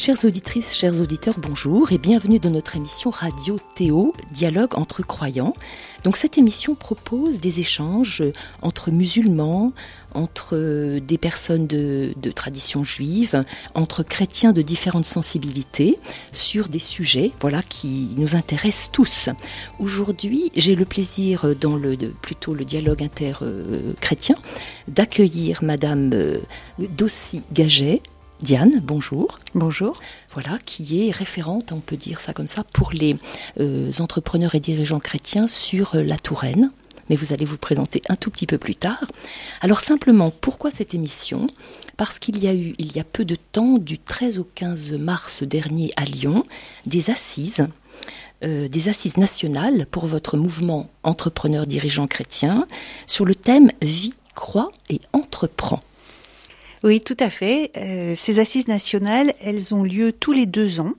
Chères auditrices, chers auditeurs, bonjour et bienvenue dans notre émission Radio Théo, dialogue entre croyants. Donc cette émission propose des échanges entre musulmans, entre des personnes de tradition juive, entre chrétiens de différentes sensibilités, sur des sujets qui nous intéressent tous. Aujourd'hui, j'ai le plaisir, dans le dialogue inter-chrétien, d'accueillir Madame Dossi Gaget. Diane, bonjour. Bonjour. Voilà, qui est référente, on peut dire ça comme ça, pour les entrepreneurs et dirigeants chrétiens sur la Touraine. Mais vous allez vous présenter un tout petit peu plus tard. Alors simplement, pourquoi cette émission ? Parce qu'il y a eu, il y a peu de temps, du 13 au 15 mars dernier à Lyon, des assises nationales pour votre mouvement entrepreneur dirigeant chrétien sur le thème « Vie, croit et entreprend ». Oui, tout à fait. Ces assises nationales, elles ont lieu tous les 2 ans.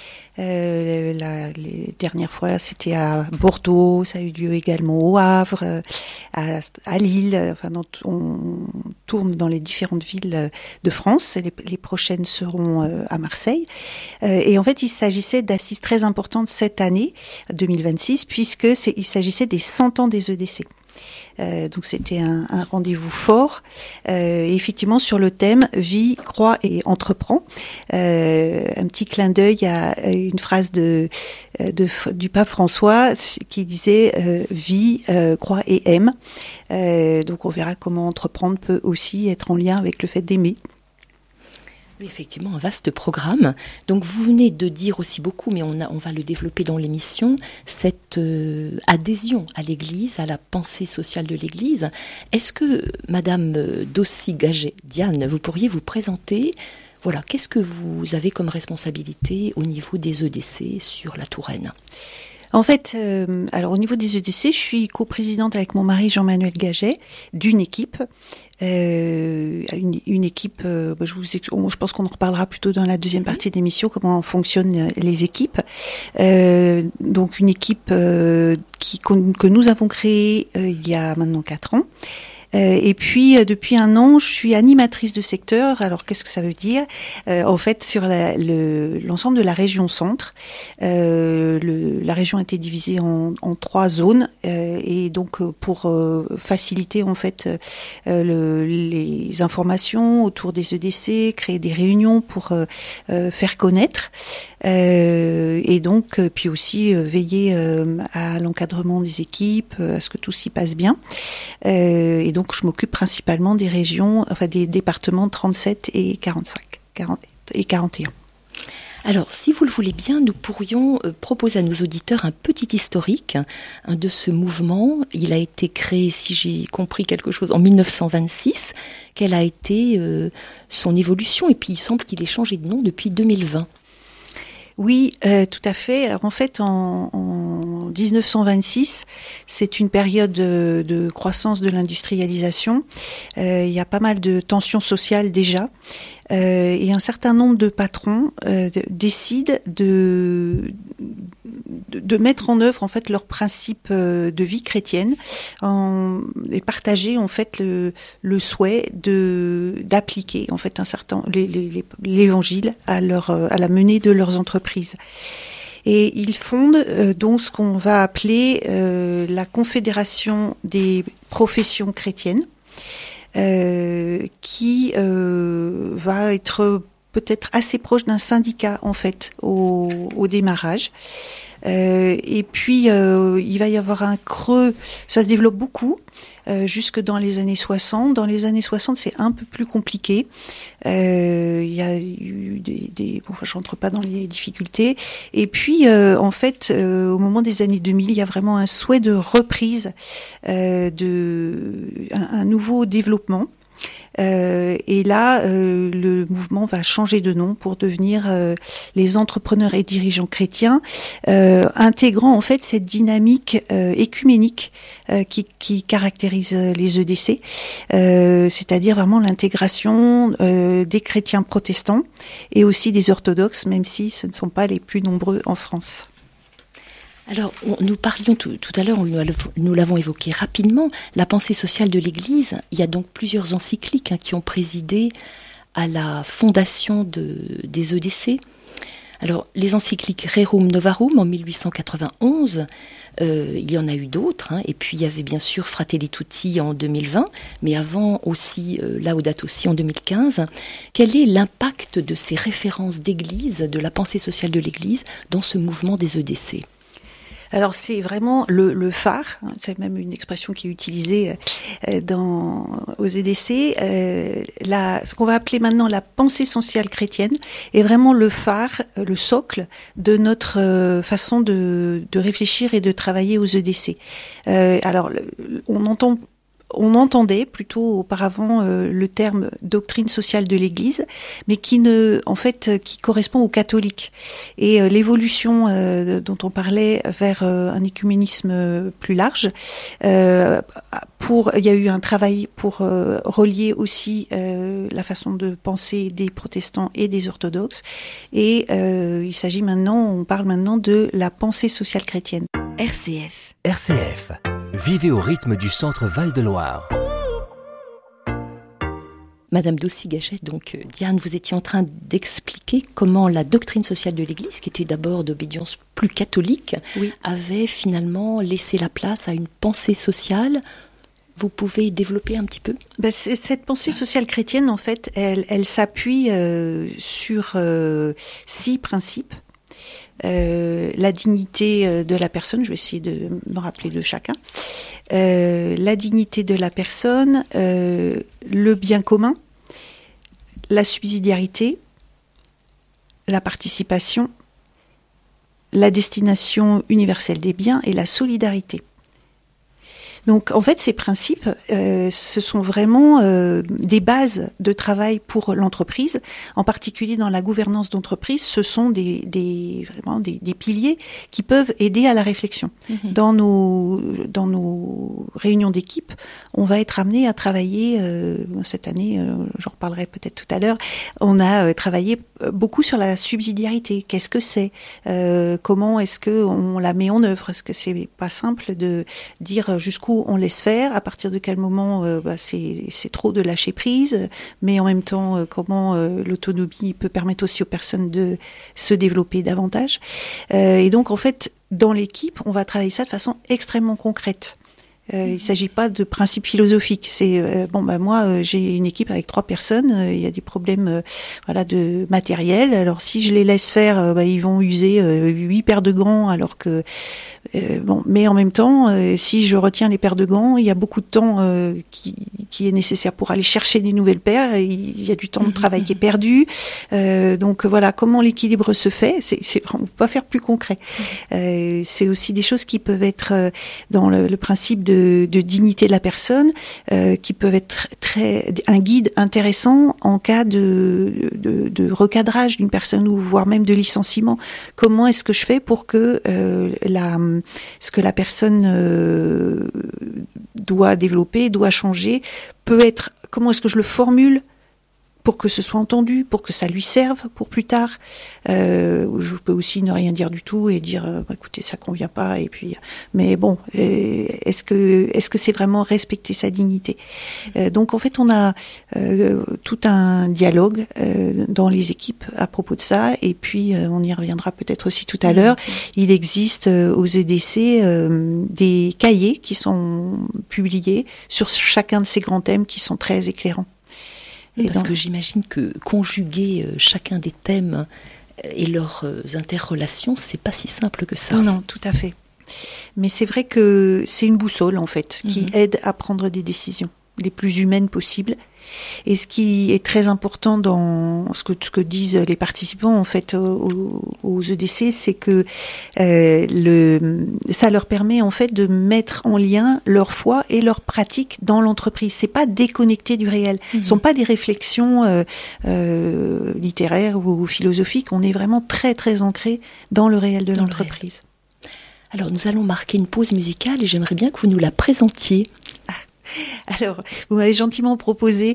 Les dernières fois, c'était à Bordeaux, ça a eu lieu également au Havre, à Lille. Enfin, on tourne dans les différentes villes de France. Les prochaines seront à Marseille. Et en fait, il s'agissait d'assises très importantes cette année, 2026, il s'agissait des 100 ans des EDC. Donc c'était un rendez-vous fort, effectivement sur le thème vie, croit et entreprend. Un petit clin d'œil à une phrase du pape François qui disait vie, croit et aime. Donc on verra comment entreprendre peut aussi être en lien avec le fait d'aimer. Oui, effectivement, un vaste programme. Donc vous venez de dire aussi beaucoup, mais on va le développer dans l'émission, cette adhésion à l'Église, à la pensée sociale de l'Église. Est-ce que Madame Dossi Gaget, Diane, vous pourriez vous présenter, qu'est-ce que vous avez comme responsabilité au niveau des EDC sur la Touraine ? En fait, alors au niveau des EDC, je suis coprésidente avec mon mari Jean-Manuel Gaget d'une équipe. Une équipe, je pense qu'on en reparlera plutôt dans la deuxième partie de l'émission, comment fonctionnent les équipes. Donc une équipe que nous avons créée il y a maintenant 4 ans. Et puis depuis 1 an, je suis animatrice de secteur. Alors qu'est-ce que ça veut dire ? En fait, sur l'ensemble de la région centre, la région a été divisée en 3 zones, et donc pour faciliter en fait les informations autour des EDC, créer des réunions pour faire connaître. Et donc puis aussi veiller à l'encadrement des équipes, à ce que tout s'y passe bien. Et donc je m'occupe principalement des régions, des départements 37 et 41. Alors, si vous le voulez bien, nous pourrions proposer à nos auditeurs un petit historique de ce mouvement. Il a été créé, si j'ai compris quelque chose, en 1926. Quelle a été son évolution ? Et puis, il semble qu'il ait changé de nom depuis 2020. Oui, tout à fait. Alors en fait, en 1926, c'est une période de croissance de l'industrialisation. Il y a pas mal de tensions sociales déjà. Et un certain nombre de patrons décident de mettre en œuvre en fait leurs principes de vie chrétienne et partager en fait le souhait d'appliquer en fait l'évangile à la menée de leurs entreprises. Et ils fondent donc ce qu'on va appeler la Confédération des professions chrétiennes, qui va être peut-être assez proche d'un syndicat en fait au démarrage. Et puis il va y avoir un creux, ça se développe beaucoup jusque dans les années 60. Dans les années 60, c'est un peu plus compliqué. Il y a eu je rentre pas dans les difficultés. Et puis en fait, au moment des années 2000, il y a vraiment un souhait de reprise, un nouveau développement. Et là, le mouvement va changer de nom pour devenir les entrepreneurs et dirigeants chrétiens, intégrant en fait cette dynamique écuménique qui caractérise les EDC, c'est-à-dire vraiment l'intégration des chrétiens protestants et aussi des orthodoxes, même si ce ne sont pas les plus nombreux en France. Alors, nous parlions tout à l'heure, nous l'avons évoqué rapidement, la pensée sociale de l'Église. Il y a donc plusieurs encycliques qui ont présidé à la fondation des EDC. Alors, les encycliques Rerum Novarum en 1891, il y en a eu d'autres, et puis il y avait bien sûr Fratelli Tutti en 2020, mais avant aussi Laudato Si en 2015. Quel est l'impact de ces références d'Église, de la pensée sociale de l'Église, dans ce mouvement des EDC ? Alors c'est vraiment le phare, c'est même une expression qui est utilisée aux EDC. Ce qu'on va appeler maintenant la pensée sociale chrétienne est vraiment le phare, le socle de notre façon de réfléchir et de travailler aux EDC. Alors on entendait plutôt auparavant le terme doctrine sociale de l'Église, mais qui correspond aux catholiques. Et l'évolution dont on parlait vers un œcuménisme plus large, il y a eu un travail pour relier aussi la façon de penser des protestants et des orthodoxes. Et on parle maintenant de la pensée sociale chrétienne. RCF. Vivez au rythme du centre Val-de-Loire. Madame Dossi-Gachet, donc Diane, vous étiez en train d'expliquer comment la doctrine sociale de l'Église, qui était d'abord d'obédience plus catholique, oui, avait finalement laissé la place à une pensée sociale. Vous pouvez développer un petit peu ? Cette pensée sociale chrétienne, en fait, elle s'appuie sur 6 principes. La dignité de la personne, je vais essayer de me rappeler de chacun. La dignité de la personne, le bien commun, la subsidiarité, la participation, la destination universelle des biens et la solidarité. Donc, en fait, ces principes, ce sont vraiment des bases de travail pour l'entreprise. En particulier dans la gouvernance d'entreprise, ce sont vraiment des piliers qui peuvent aider à la réflexion. Mmh. Dans nos réunions d'équipe, on va être amené à travailler, cette année, j'en reparlerai peut-être tout à l'heure, on a travaillé beaucoup sur la subsidiarité. Qu'est-ce que c'est ? Comment est-ce qu'on la met en œuvre ? Est-ce que c'est pas simple de dire jusqu'où on laisse faire, à partir de quel moment c'est trop de lâcher prise, mais en même temps comment l'autonomie peut permettre aussi aux personnes de se développer davantage. Et donc en fait, dans l'équipe, on va travailler ça de façon extrêmement concrète. Il ne s'agit pas de principes philosophiques. C'est moi j'ai une équipe avec 3 personnes. Il y a des problèmes de matériel. Alors si je les laisse faire, ils vont user 8 paires de gants, alors que mais en même temps, si je retiens les paires de gants, il y a beaucoup de temps qui est nécessaire pour aller chercher des nouvelles paires. Il y a du temps de travail qui est perdu. Donc voilà, comment l'équilibre se fait. On peut pas faire plus concret. C'est aussi des choses qui peuvent être dans le principe de dignité de la personne, qui peuvent être un guide intéressant en cas de recadrage d'une personne ou voire même de licenciement. Comment est-ce que je fais pour que ce que la personne doit développer, doit changer, comment est-ce que je le formule pour que ce soit entendu, pour que ça lui serve pour plus tard. Je peux aussi ne rien dire du tout et dire écoutez, ça convient pas, et puis mais bon, est-ce que c'est vraiment respecter sa dignité? Donc en fait, on a tout un dialogue dans les équipes à propos de ça, et puis on y reviendra peut-être aussi tout à l'heure. Il existe aux EDC des cahiers qui sont publiés sur chacun de ces grands thèmes qui sont très éclairants. Parce que j'imagine que conjuguer chacun des thèmes et leurs interrelations, c'est pas si simple que ça. Non, tout à fait. Mais c'est vrai que c'est une boussole, en fait, qui aide à prendre des décisions les plus humaines possibles. Et ce qui est très important dans ce que disent les participants, en fait, aux EDC, c'est que ça leur permet, en fait, de mettre en lien leur foi et leur pratique dans l'entreprise. C'est pas déconnecté du réel. Ce sont pas des réflexions littéraires ou philosophiques. On est vraiment très, très ancré dans le réel de l'entreprise. Alors, nous allons marquer une pause musicale et j'aimerais bien que vous nous la présentiez. Alors, vous m'avez gentiment proposé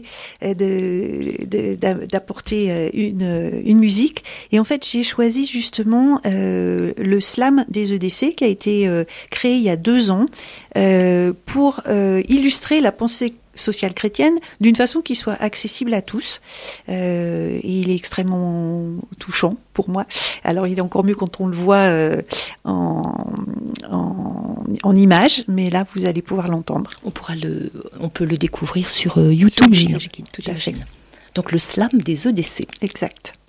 d'apporter une musique, et en fait, j'ai choisi justement le slam des EDC qui a été créé il y a 2 ans pour illustrer la pensée sociale chrétienne, d'une façon qui soit accessible à tous. Et il est extrêmement touchant pour moi. Alors il est encore mieux quand on le voit en image, mais là vous allez pouvoir l'entendre. On peut le découvrir sur YouTube, j'imagine. Tout à fait. Donc le slam des EDC. Exact.